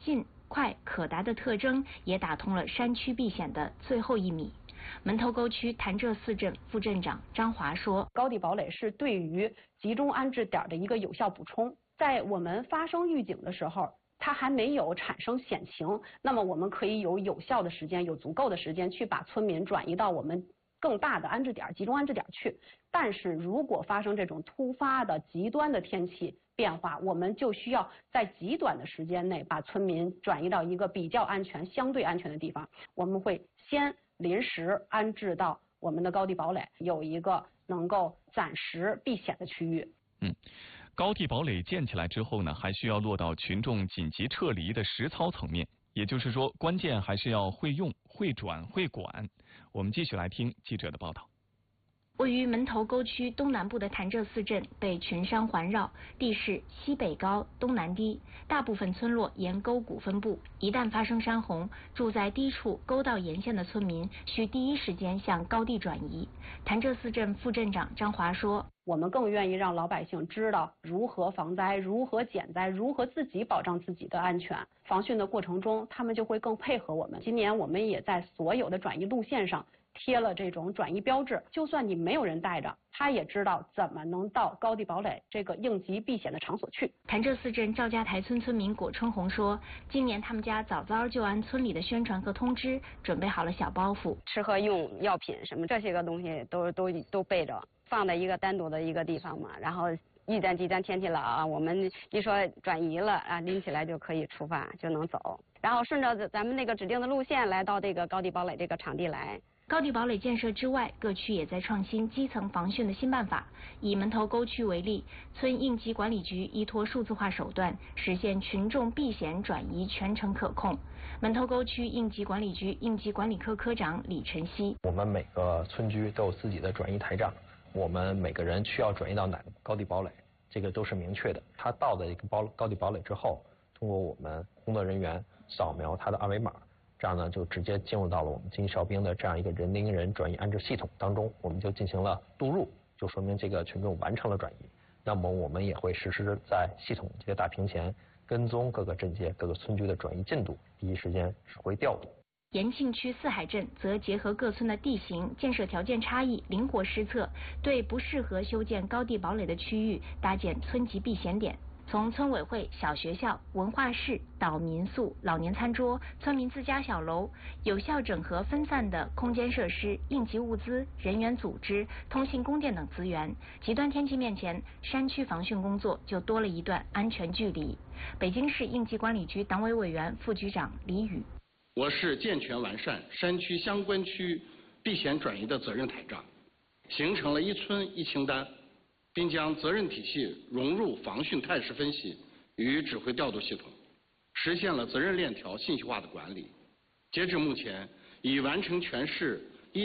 近、快、可达的特征，也打通了山区避险的最后1米。门头沟区潭柘寺镇副镇长张华说：“ 高地堡垒是对于集中安置点的一个有效补充，在我们发生预警的时候，它还没有产生险情，那么我们可以有效的时间，有足够的时间去把村民转移到我们更大的安置点、集中安置点去。但是如果发生这种突发的极端的天气变化，我们就需要在极短的时间内把村民转移到一个比较安全、相对安全的地方。我们会先临时安置到我们的高地堡垒，有一个能够暂时避险的区域。” 高地堡垒建起来之后呢，还需要落到群众紧急撤离的实操层面，也就是说，关键还是要会用、会转、会管。我们继续来听记者的报道。 位于门头沟区东南部的潭柘寺镇被群山环绕，地势西北高、东南低，大部分村落沿沟谷分布。一旦发生山洪，住在低处沟道沿线的村民需第一时间向高地转移。潭柘寺镇副镇长张华说：“ 我们更愿意让老百姓知道如何防灾、如何减灾、如何自己保障自己的安全。防汛的过程中，他们就会更配合我们。今年我们也在所有的转移路线上贴了这种转移标志，就算你没有人带着，他也知道怎么能到高地堡垒这个应急避险的场所去。” 潭柘寺镇赵家台村村民果春红说：“今年他们家早早就按村里的宣传和通知准备好了小包袱， 吃喝用药品什么这些个东西都备着，放在一个单独的一个地方嘛。然后一旦极端天气了啊，我们一说转移了啊，拎起来就可以出发，就能走。然后顺着咱们那个指定的路线来到这个高地堡垒这个场地来。” 高地堡垒建设之外，各区也在创新基层防汛的新办法。以门头沟区为例，村应急管理局依托数字化手段，实现群众避险转移全程可控。门头沟区应急管理局应急管理科科长李晨曦：“ 我们每个村居都有自己的转移台账，我们每个人需要转移到哪个高地堡垒，这个都是明确的。他到的一个高地堡垒之后，通过我们工作人员扫描他的二维码，这样呢就直接进入到了我们经济哨兵的这样一个人盯人转移安置系统当中，我们就进行了录入，就说明这个群众完成了转移。那么我们也会实时在系统这个大屏前跟踪各个镇街、各个村居的转移进度，第一时间指挥调度。” 延庆区四海镇则结合各村的地形、建设条件差异，灵活施策，对不适合修建高地堡垒的区域搭建村级避险点。从村委会、小学校、文化室到民宿、老年餐桌、村民自家小楼，有效整合分散的空间设施、应急物资、人员组织、通信供电等资源。极端天气面前，山区防汛工作就多了一段安全距离。北京市应急管理局党委委员、副局长李宇：“ 我市健全完善山区相关区避险转移的责任台账，形成了一村一清单，并将责任体系融入防汛态势分析与指挥调度系统，实现了责任链条信息化的管理。截至目前，已完成全市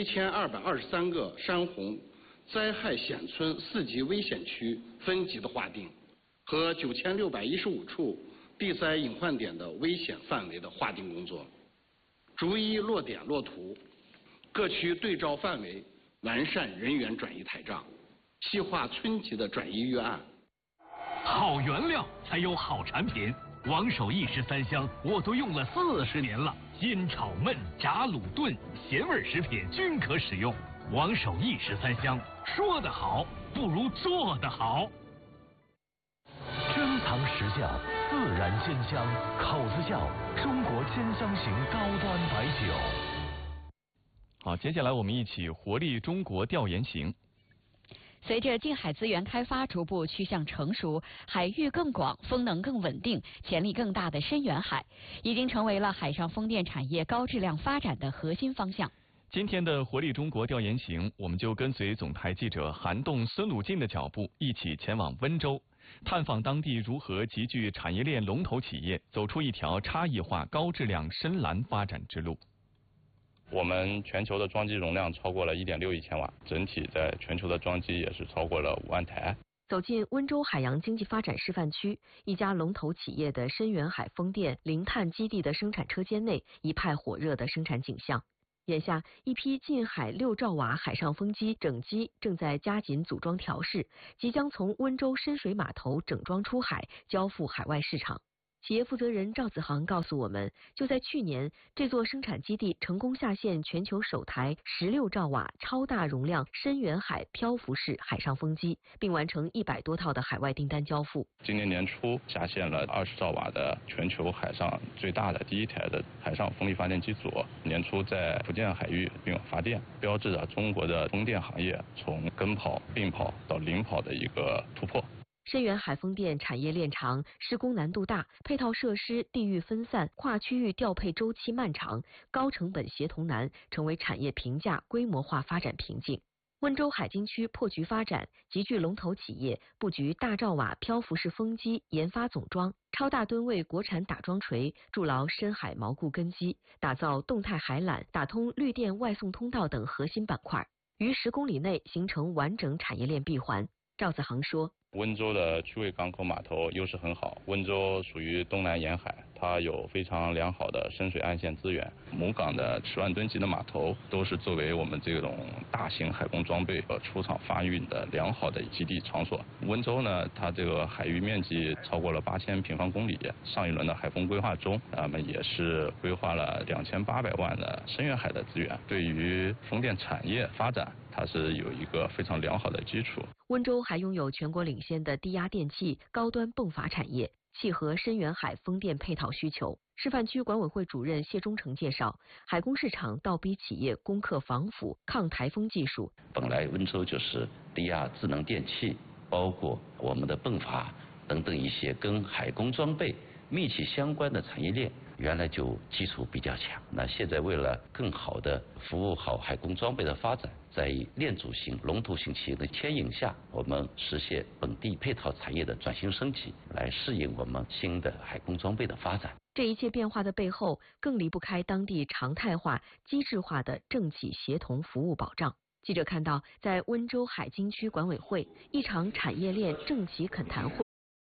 1223个山洪灾害险村4级危险区分级的划定和9615处地灾隐患点的危险范围的划定工作，逐一落点落图，各区对照范围，完善人员转移台账，细化村级的转移预案。 好原料才有好产品，王守义13香我都用了40年了，阴炒焖、炸卤炖、咸味食品均可使用。王守义13香，说得好不如做得好。 珍藏实窖，自然鲜香，口子窖，中国鲜香型高端白酒。 好，接下来我们一起活力中国调研行。 随着近海资源开发逐步趋向成熟，海域更广、风能更稳定、潜力更大的深远海，已经成为了海上风电产业高质量发展的核心方向。 今天的活力中国调研行，我们就跟随总台记者韩栋、孙鲁进的脚步，一起前往温州，探访当地如何集聚产业链龙头企业，走出一条差异化、高质量深蓝发展之路。 我们全球的装机容量超过了1.6亿千瓦，整体在全球的装机也是超过了5万台。 走进温州海洋经济发展示范区，一家龙头企业的深远海风电零碳基地的生产车间内，一派火热的生产景象。眼下，一批近海6兆瓦海上风机整机正在加紧组装调试，即将从温州深水码头整装出海，交付海外市场。 企业负责人赵子航告诉我们，就在去年，这座生产基地成功下线全球首台16兆瓦超大容量深远海漂浮式海上风机，并完成100多套的海外订单交付。 今年年初下线了20兆瓦的全球海上最大的第一台的海上风力发电机组，年初在福建海域并发电，标志着中国的风电行业从跟跑、并跑到领跑的一个突破。 深远海风电产业链长，施工难度大，配套设施地域分散，跨区域调配周期漫长，高成本协同难，成为产业平价规模化发展瓶颈。温州海津区破局发展，集聚龙头企业，布局大兆瓦漂浮式风机研发总装、超大吨位国产打桩锤，筑牢深海锚固根基，打造动态海缆、打通绿电外送通道等核心板块，于10公里内形成完整产业链闭环。赵子航说， 温州的区位港口码头优势很好，温州属于东南沿海，它有非常良好的深水岸线资源，母港的10万吨级的码头都是作为我们这种大型海工装备和出厂发运的良好的基地场所。温州呢，它这个海域面积超过了8000平方公里，上一轮的海风规划中，咱们也是规划了2800万的深远海的资源，对于风电产业发展它是有一个非常良好的基础。 温州还拥有全国领先的低压电器、高端泵阀产业，契合深远海风电配套需求。示范区管委会主任谢忠诚介绍，海工市场倒逼企业攻克防腐、抗台风技术。 本来温州就是低压智能电器，包括我们的泵阀等等一些跟海工装备密切相关的产业链，原来就基础比较强。那现在为了更好的服务好海工装备的发展，在链主型、龙头型企业的牵引下，我们实现本地配套产业的转型升级，来适应我们新的海工装备的发展。 这一切变化的背后，更离不开当地常态化、机制化的政企协同服务保障。记者看到，在温州海津区管委会一场产业链政企恳谈会。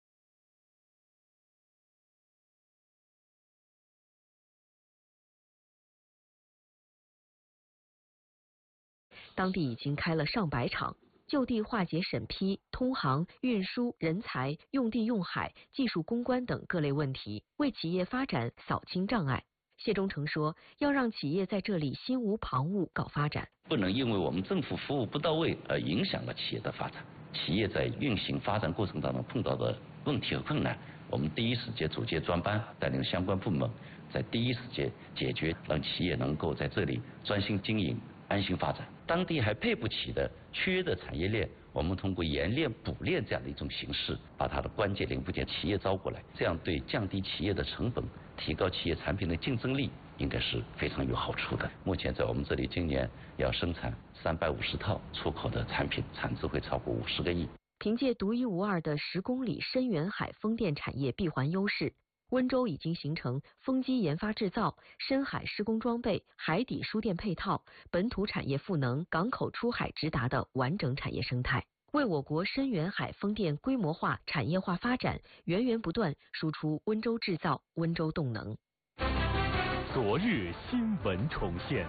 当地已经开了上百场，就地化解审批、通航、运输、人才、用地用海、技术攻关等各类问题，为企业发展扫清障碍。谢忠诚说，要让企业在这里心无旁骛搞发展， 不能因为我们政府服务不到位而影响了企业的发展。企业在运行发展过程当中碰到的问题和困难，我们第一时间组建专班，带领相关部门在第一时间解决，让企业能够在这里专心经营、安心发展。当地还配不起的缺的产业链，我们通过研链补链这样的一种形式，把它的关键零部件企业招过来，这样对降低企业的成本、提高企业产品的竞争力，应该是非常有好处的。目前在我们这里，今年要生产350套出口的产品，产值会超过50个亿。 凭借独一无二的10公里深远海风电产业闭环优势，温州已经形成风机研发制造、深海施工装备、海底输电配套、本土产业赋能、港口出海直达的完整产业生态，为我国深远海风电规模化、产业化发展源源不断输出温州制造、温州动能。 昨日新闻重现，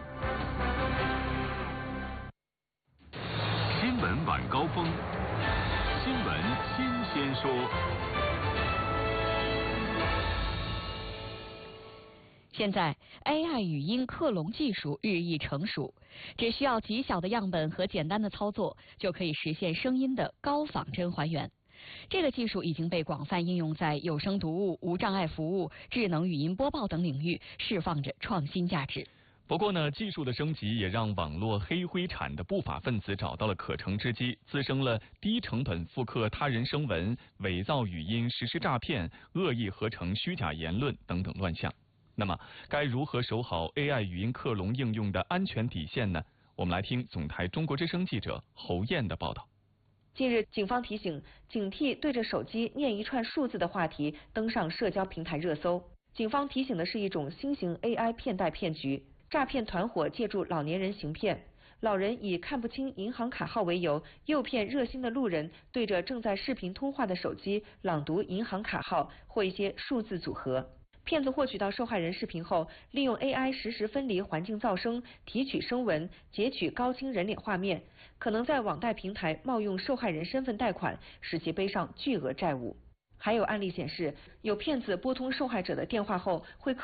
新闻晚高峰，新闻新鲜说。 现在 AI 语音克隆技术日益成熟，只需要极小的样本和简单的操作，就可以实现声音的高仿真还原。这个技术已经被广泛应用在有声读物、无障碍服务、智能语音播报等领域，释放着创新价值。 不过呢，技术的升级也让网络黑灰产的不法分子找到了可乘之机，滋生了低成本复刻他人声纹、伪造语音实施诈骗、恶意合成虚假言论等等乱象。那么，该如何守好 AI 语音克隆应用的安全底线呢？我们来听总台中国之声记者侯燕的报道。 近日，警方提醒警惕对着手机念一串数字的话题登上社交平台热搜。警方提醒的是一种新型 AI 骗贷骗局，诈骗团伙借助老年人行骗，老人以看不清银行卡号为由，诱骗热心的路人对着正在视频通话的手机朗读银行卡号或一些数字组合。骗子获取到受害人视频后，利用 AI 实时分离环境噪声，提取声纹，截取高清人脸画面，可能在网贷平台冒用受害人身份贷款，使其背上巨额债务。 还有案例显示，有骗子拨通受害者的电话后会